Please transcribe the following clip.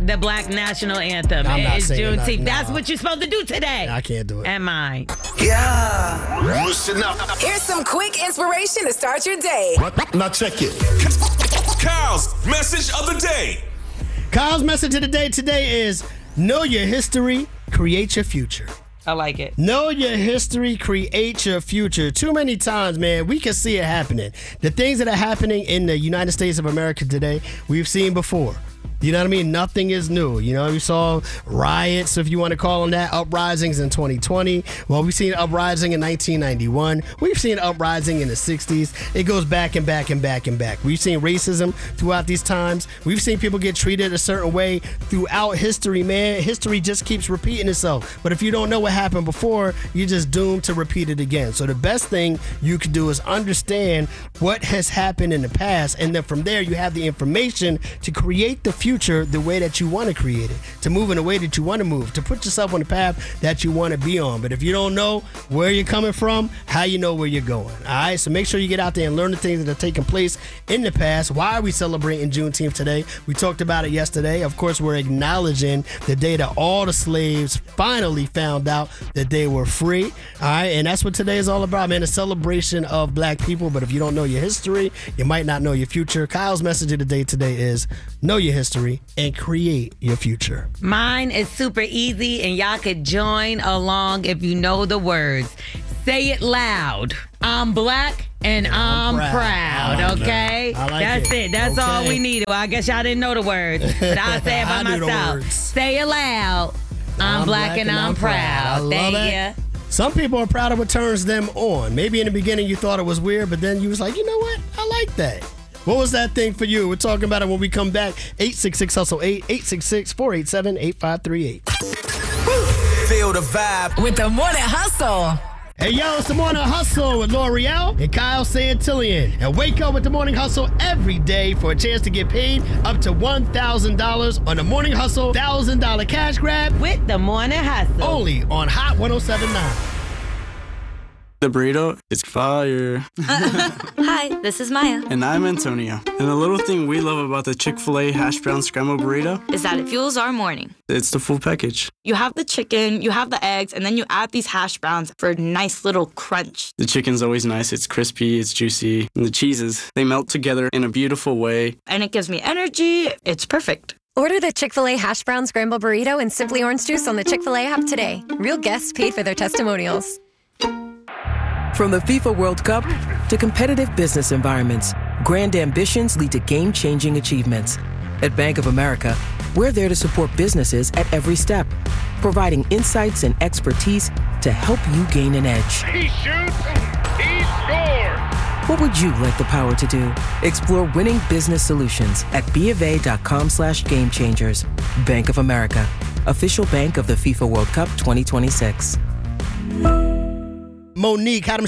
the Black National Anthem. I'm not It's saying Juneteenth. that, That's no. what you're supposed to do today. I can't do it. And mine. Yeah. Listen up. Here's some quick inspiration to start your day. Now check it. Kyle's message of the day. Kyle's message of the day today is know your history, create your future. I like it. Know your history, create your future. Too many times, man, we can see it happening. The things that are happening in the United States of America today, we've seen before. You know what I mean? Nothing is new. You know, we saw riots, if you want to call them that, uprisings in 2020. Well, we've seen uprising in 1991. We've seen uprising in the 60s. It goes back and back and back and back. We've seen racism throughout these times. We've seen people get treated a certain way throughout history, man. History just keeps repeating itself. But if you don't know what happened before, you're just doomed to repeat it again. So the best thing you can do is understand what has happened in the past, and then from there you have the information to create the future the way that you want to create it, to move in the way that you want to move, to put yourself on the path that you want to be on. But if you don't know where you're coming from, how you know where you're going? All right, so make sure you get out there and learn the things that are taking place in the past. Why are we celebrating Juneteenth today? We talked about it yesterday. Of course, we're acknowledging the day that all the slaves finally found out that they were free. All right, and that's what today is all about, man, a celebration of black people. But if you don't know your history, you might not know your future. Kyle's message of the day today is know your history and create your future. Mine is super easy, and y'all could join along if you know the words. Say it loud. I'm black and I'm proud. I like Okay? that. I like That's it. it. That's all Okay. we needed. Well, I guess y'all didn't know the words, but I'll say it by I knew the myself. words. Say it loud. I'm black and I'm proud. I love Thank that. you. Some people are proud of what turns them on. Maybe in the beginning you thought it was weird, but then you was like, you know what? I like that. What was that thing for you? We're talking about it when we come back. 866-HUSTLE-8, 866-487-8538. Feel the vibe. With the Morning Hustle. Hey, yo, it's the Morning Hustle with L'Oreal and Kyle Santillian. And wake up with the Morning Hustle every day for a chance to get paid up to $1,000 on the Morning Hustle $1,000 cash grab With the Morning Hustle. only on Hot 107.9. The burrito is fire. Hi, this is Maya. And I'm Antonio. And the little thing we love about the Chick-fil-A hash brown scrambled burrito, Is that it fuels our morning. it's the full package. You have the chicken, you have the eggs, and then you add these hash browns for a nice little crunch. The chicken's always nice. It's crispy, it's juicy. And the cheeses, they melt together in a beautiful way. And it gives me energy. It's perfect. Order the Chick-fil-A Hash Brown Scramble Burrito and Simply Orange Juice on the Chick-fil-A app today. Real guests paid for their testimonials. From the FIFA World Cup to competitive business environments, grand ambitions lead to game-changing achievements. At Bank of America, we're there to support businesses at every step, providing insights and expertise to help you gain an edge. He shoots, he scores! What would you like the power to do? Explore winning business solutions at BofA.com/gamechangers. Bank of America, official bank of the FIFA World Cup 2026. Monique, how them